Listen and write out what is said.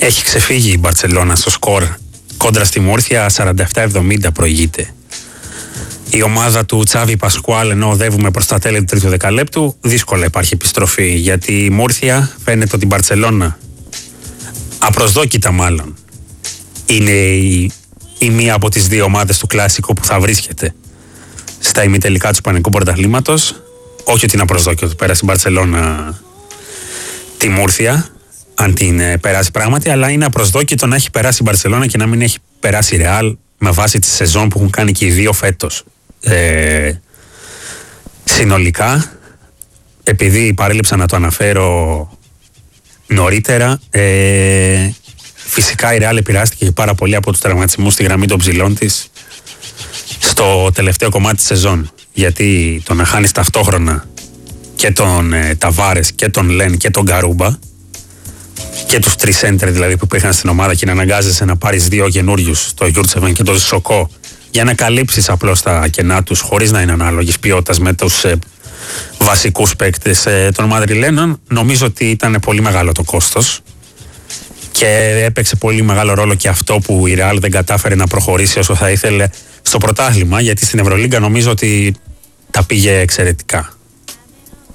Έχει ξεφύγει η Μπαρτσελώνα στο σκορ. Κόντρα στη Μούρθια 47-70 προηγείται. Η ομάδα του Τσάβι Πασκουάλ, ενώ οδεύουμε προς τα τέλη του τρίτου δεκαλέπτου, δύσκολα υπάρχει επιστροφή, γιατί η Μούρθια φαίνεται ότι η Μπαρτσελώνα, απροσδόκητα μάλλον, είναι η μία από τις δύο ομάδες του Κλάσικο που θα βρίσκεται στα ημιτελικά του Ισπανικού Πρωταθλήματος. Όχι ότι είναι απροσδόκητο ότι πέρασε η Μπαρτσελώνα τη Μούρθια, αν την περάσει πράγματι, αλλά είναι απροσδόκητο να έχει περάσει η Μπαρτσελώνα και να μην έχει περάσει η Ρεάλ με βάση τη σεζόν που έχουν κάνει και οι δύο φέτος. Συνολικά, επειδή παρέλειψα να το αναφέρω νωρίτερα, φυσικά η Ρεάλ επηρεάστηκε πάρα πολύ από τους τραυματισμούς στη γραμμή των ψηλών της στο τελευταίο κομμάτι της σεζόν, γιατί το να χάνεις ταυτόχρονα και τον Ταβάρες και τον Λεν και τον Γκαρούμπα και τους τρεις σέντερ δηλαδή που υπήρχαν στην ομάδα και να αναγκάζεσαι να πάρεις δύο καινούριους, το Γιούρτσεβεν και το Σοκό, για να καλύψεις απλώς τα κενά τους χωρίς να είναι ανάλογης ποιότητας με τους βασικούς παίκτες των Μαδριλένων, νομίζω ότι ήταν πολύ μεγάλο το κόστος και έπαιξε πολύ μεγάλο ρόλο και αυτό που η Ρεάλ δεν κατάφερε να προχωρήσει όσο θα ήθελε στο πρωτάθλημα, γιατί στην Ευρωλίγκα νομίζω ότι τα πήγε εξαιρετικά.